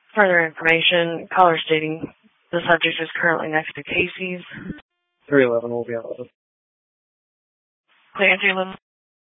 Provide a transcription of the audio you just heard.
Further information, caller stating the subject is currently next to Casey's. 311 will be on. Clear 311.